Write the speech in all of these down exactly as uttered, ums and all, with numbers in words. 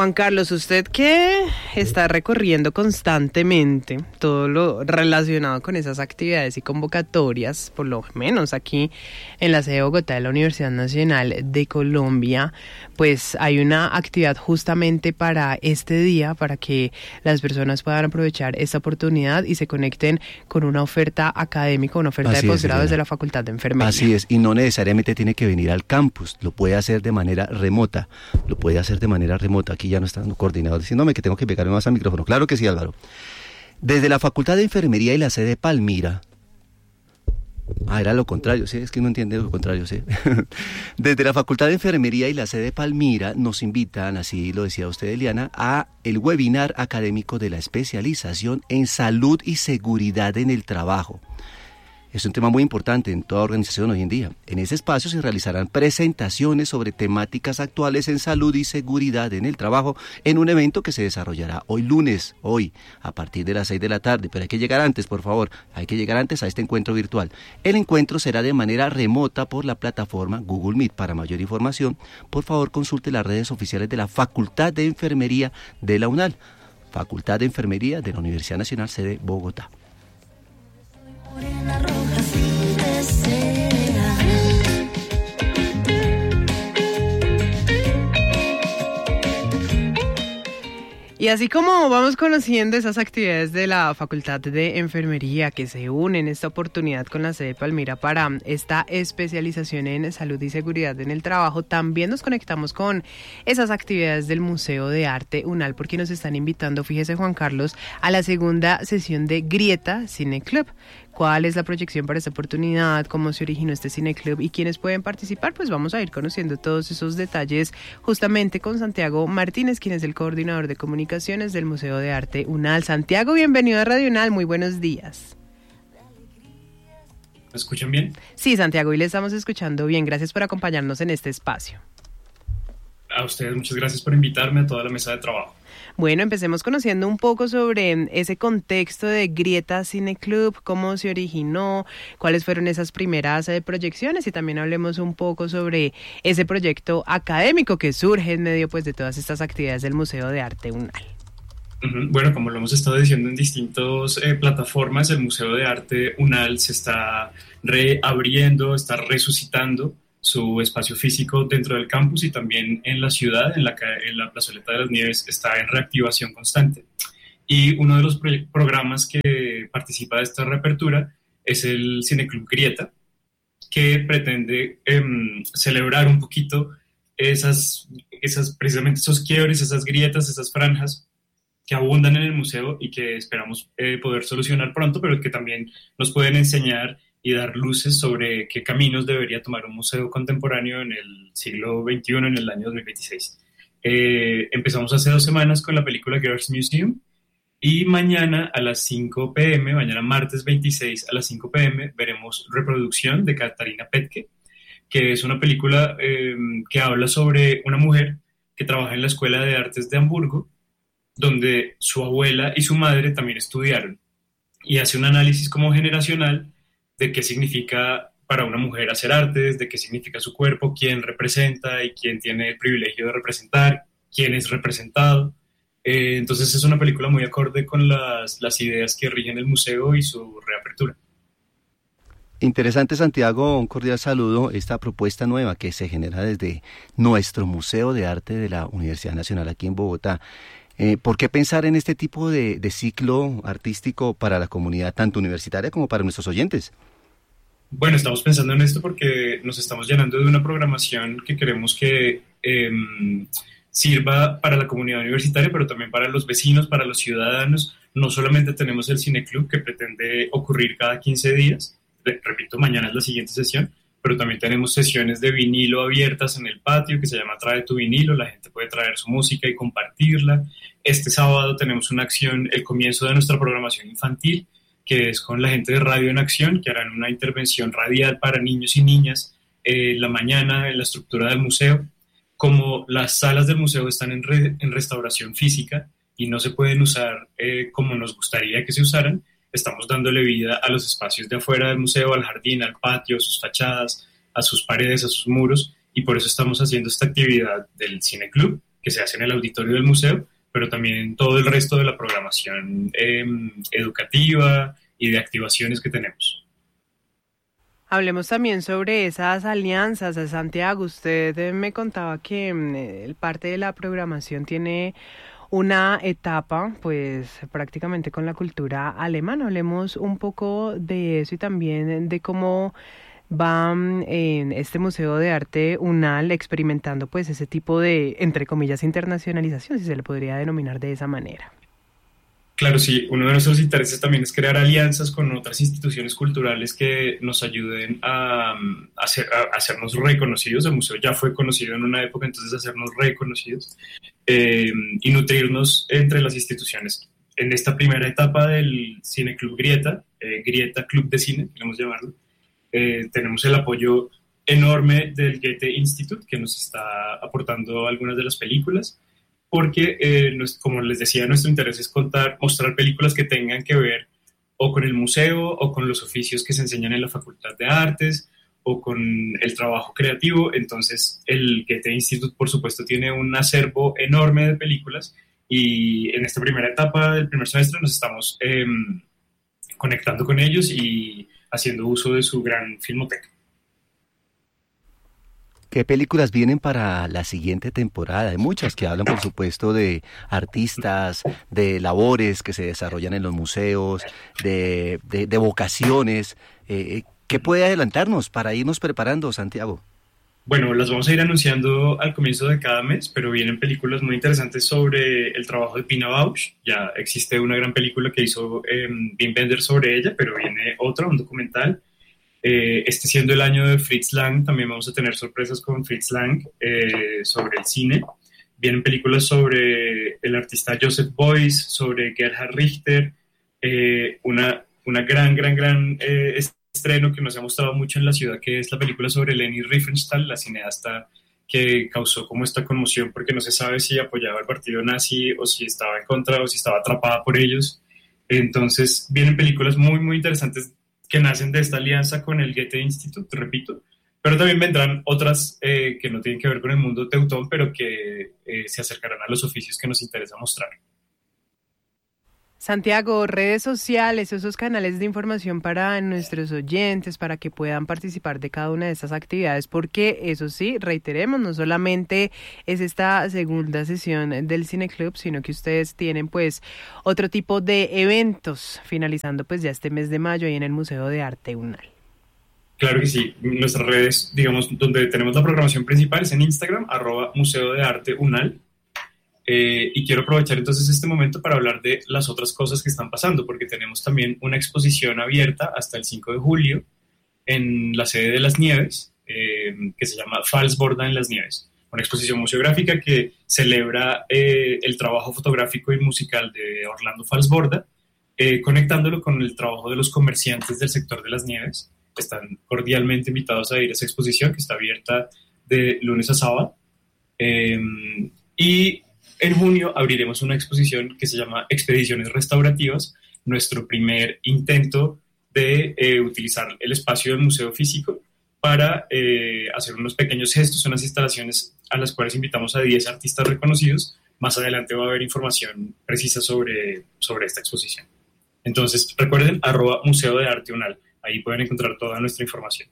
Juan Carlos, usted que está recorriendo constantemente todo lo relacionado con esas actividades y convocatorias, por lo menos aquí en la sede de Bogotá de la Universidad Nacional de Colombia, pues hay una actividad justamente para este día, para que las personas puedan aprovechar esta oportunidad y se conecten con una oferta académica, una oferta Así de posgrado desde la Facultad de Enfermería. Así es, y no necesariamente tiene que venir al campus, lo puede hacer de manera remota, lo puede hacer de manera remota. Aquí ya no están coordinados diciéndome que tengo que pegarme más al micrófono. Claro que sí, Álvaro. Desde la Facultad de Enfermería y la sede Palmira. Ah, era lo contrario, sí, es que no entiende lo contrario, sí. Desde la Facultad de Enfermería y la sede Palmira nos invitan, así lo decía usted, Eliana, a el webinar académico de la especialización en salud y seguridad en el trabajo. Es un tema muy importante en toda organización hoy en día. En ese espacio se realizarán presentaciones sobre temáticas actuales en salud y seguridad en el trabajo en un evento que se desarrollará hoy lunes, hoy, a partir de las seis de la tarde. Pero hay que llegar antes, por favor, hay que llegar antes a este encuentro virtual. El encuentro será de manera remota por la plataforma Google Meet. Para mayor información, por favor, consulte las redes oficiales de la Facultad de Enfermería de la UNAL, Facultad de Enfermería de la Universidad Nacional, sede Bogotá. Morena roja sin desera. Y así como vamos conociendo esas actividades de la Facultad de Enfermería que se unen esta oportunidad con la sede Palmira para esta especialización en salud y seguridad en el trabajo, también nos conectamos con esas actividades del Museo de Arte UNAL, porque nos están invitando, fíjese Juan Carlos, a la segunda sesión de Grieta Cine Club. ¿Cuál es la proyección para esta oportunidad? ¿Cómo se originó este cineclub? ¿Y quiénes pueden participar? Pues vamos a ir conociendo todos esos detalles justamente con Santiago Martínez, quien es el coordinador de comunicaciones del Museo de Arte UNAL. Santiago, bienvenido a Radio UNAL, muy buenos días. ¿Me escuchan bien? Sí, Santiago, y le estamos escuchando bien. Gracias por acompañarnos en este espacio. A ustedes, muchas gracias por invitarme a toda la mesa de trabajo. Bueno, empecemos conociendo un poco sobre ese contexto de Grieta Cine Club, cómo se originó, cuáles fueron esas primeras eh, proyecciones, y también hablemos un poco sobre ese proyecto académico que surge en medio pues de todas estas actividades del Museo de Arte UNAL. Bueno, como lo hemos estado diciendo en distintas eh, plataformas, el Museo de Arte UNAL se está reabriendo, está resucitando su espacio físico dentro del campus y también en la ciudad, en la, en la Plazoleta de las Nieves, está en reactivación constante. Y uno de los pro- programas que participa de esta reapertura es el Cineclub Grieta, que pretende eh, celebrar un poquito esas, esas, precisamente esos quiebres, esas grietas, esas franjas que abundan en el museo y que esperamos eh, poder solucionar pronto, pero que también nos pueden enseñar y dar luces sobre qué caminos debería tomar un museo contemporáneo en el siglo veintiuno, en el año dos mil veintiséis. Eh, empezamos hace dos semanas con la película Girls Museum y mañana a las cinco p.m., mañana martes veintiséis a las cinco p.m., veremos Reproducción de Katarina Petke, que es una película eh, que habla sobre una mujer que trabaja en la Escuela de Artes de Hamburgo, donde su abuela y su madre también estudiaron, y hace un análisis como generacional de qué significa para una mujer hacer artes, de qué significa su cuerpo, quién representa y quién tiene el privilegio de representar, quién es representado. Eh, entonces es una película muy acorde con las, las ideas que rigen el museo y su reapertura. Interesante, Santiago, un cordial saludo. Esta propuesta nueva que se genera desde nuestro Museo de Arte de la Universidad Nacional aquí en Bogotá. Eh, ¿Por qué pensar en este tipo de, de ciclo artístico para la comunidad tanto universitaria como para nuestros oyentes? Bueno, estamos pensando en esto porque nos estamos llenando de una programación que queremos que eh, sirva para la comunidad universitaria, pero también para los vecinos, para los ciudadanos. No solamente tenemos el Cineclub, que pretende ocurrir cada quince días, repito, mañana es la siguiente sesión, pero también tenemos sesiones de vinilo abiertas en el patio que se llama Trae tu vinilo, la gente puede traer su música y compartirla. Este sábado tenemos una acción, el comienzo de nuestra programación infantil, que es con la gente de Radio en Acción, que harán una intervención radial para niños y niñas eh, la mañana en la estructura del museo. Como las salas del museo están en, re, en restauración física y no se pueden usar eh, como nos gustaría que se usaran, estamos dándole vida a los espacios de afuera del museo, al jardín, al patio, a sus fachadas, a sus paredes, a sus muros, y por eso estamos haciendo esta actividad del Cineclub, que se hace en el auditorio del museo, pero también en todo el resto de la programación eh, educativa y de activaciones que tenemos. Hablemos también sobre esas alianzas. Santiago, usted eh, me contaba que eh, parte de la programación tiene una etapa, pues prácticamente con la cultura alemana. Hablemos un poco de eso y también de cómo va en este Museo de Arte UNAL experimentando pues ese tipo de, entre comillas, internacionalización, si se le podría denominar de esa manera. Claro, sí, uno de nuestros intereses también es crear alianzas con otras instituciones culturales que nos ayuden a, a, hacer, a hacernos reconocidos. El museo ya fue conocido en una época, entonces hacernos reconocidos eh, y nutrirnos entre las instituciones. En esta primera etapa del Cine Club Grieta, eh, Grieta Club de Cine, queremos llamarlo, eh, tenemos el apoyo enorme del Goethe Institut, que nos está aportando algunas de las películas, porque, eh, como les decía, nuestro interés es contar, mostrar películas que tengan que ver o con el museo o con los oficios que se enseñan en la Facultad de Artes o con el trabajo creativo. Entonces, el Goethe Institut, por supuesto, tiene un acervo enorme de películas y en esta primera etapa del primer semestre nos estamos eh, conectando con ellos y haciendo uso de su gran filmoteca. ¿Qué películas vienen para la siguiente temporada? Hay muchas que hablan, por supuesto, de artistas, de labores que se desarrollan en los museos, de, de, de vocaciones. Eh, ¿Qué puede adelantarnos para irnos preparando, Santiago? Bueno, las vamos a ir anunciando al comienzo de cada mes, pero vienen películas muy interesantes sobre el trabajo de Pina Bausch. Ya existe una gran película que hizo eh, Wim Wenders sobre ella, pero viene otra, un documental. Eh, este siendo el año de Fritz Lang, también vamos a tener sorpresas con Fritz Lang eh, sobre el cine. Vienen películas sobre el artista Joseph Beuys, sobre Gerhard Richter, eh, una, una gran, gran, gran eh, estreno que nos ha mostrado mucho en la ciudad, que es la película sobre Leni Riefenstahl, la cineasta que causó como esta conmoción porque no se sabe si apoyaba al partido nazi o si estaba en contra o si estaba atrapada por ellos. Entonces vienen películas muy, muy interesantes que nacen de esta alianza con el Goethe Institut, repito, pero también vendrán otras eh, que no tienen que ver con el mundo teutón, pero que eh, se acercarán a los oficios que nos interesa mostrar. Santiago, redes sociales, esos canales de información para nuestros oyentes, para que puedan participar de cada una de estas actividades, porque eso sí, reiteremos, no solamente es esta segunda sesión del Cine Club, sino que ustedes tienen pues otro tipo de eventos, finalizando pues ya este mes de mayo ahí en el Museo de Arte UNAL. Claro que sí, nuestras redes, digamos, donde tenemos la programación principal es en Instagram, arroba Museo de Arte UNAL. Eh, y quiero aprovechar entonces este momento para hablar de las otras cosas que están pasando, porque tenemos también una exposición abierta hasta el cinco de julio en la sede de Las Nieves, eh, que se llama Falsborda en Las Nieves, una exposición museográfica que celebra eh, el trabajo fotográfico y musical de Orlando Falsborda, eh, conectándolo con el trabajo de los comerciantes del sector de Las Nieves. Están cordialmente invitados a ir a esa exposición que está abierta de lunes a sábado. Eh, y en junio abriremos una exposición que se llama Expediciones Restaurativas, nuestro primer intento de eh, utilizar el espacio del museo físico para eh, hacer unos pequeños gestos, unas instalaciones a las cuales invitamos a diez artistas reconocidos. Más adelante va a haber información precisa sobre, sobre esta exposición. Entonces, recuerden, arroba Museo de Arte UNAL. Ahí pueden encontrar toda nuestra información.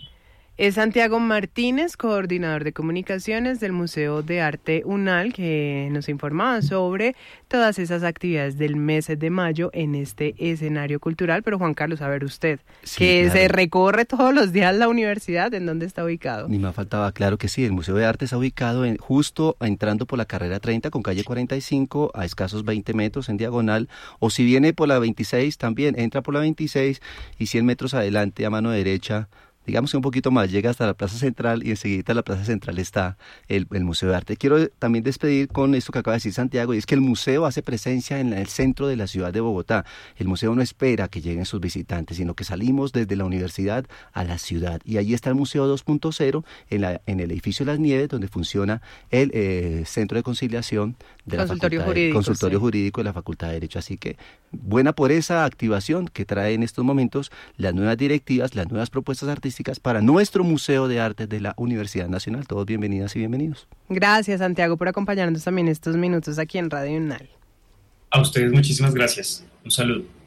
Es Santiago Martínez, coordinador de comunicaciones del Museo de Arte UNAL, que nos informaba sobre todas esas actividades del mes de mayo en este escenario cultural. Pero Juan Carlos, a ver usted, sí, que claro, se recorre todos los días la universidad, ¿en dónde está ubicado? Ni me faltaba, claro que sí, el Museo de Arte está ubicado en, justo entrando por la carrera treinta con calle cuarenta y cinco a escasos veinte metros en diagonal, o si viene por la veintiséis también entra por la veintiséis y cien metros adelante a mano derecha, digamos que un poquito más, llega hasta la Plaza Central y enseguida la Plaza Central está el, el Museo de Arte. Quiero también despedir con esto que acaba de decir Santiago, y es que el museo hace presencia en el centro de la ciudad de Bogotá. El museo no espera que lleguen sus visitantes, sino que salimos desde la universidad a la ciudad. Y allí está el Museo dos punto cero, en, la, en el edificio Las Nieves, donde funciona el eh, Centro de Conciliación de la Consultorio Facultad Jurídico, de, Consultorio sí. Jurídico de la Facultad de Derecho. Así que buena por esa activación que trae en estos momentos las nuevas directivas, las nuevas propuestas artísticas artísticas para nuestro Museo de Arte de la Universidad Nacional. Todos bienvenidas y bienvenidos. Gracias, Santiago, por acompañarnos también estos minutos aquí en Radio UNAL. A ustedes muchísimas gracias. Un saludo.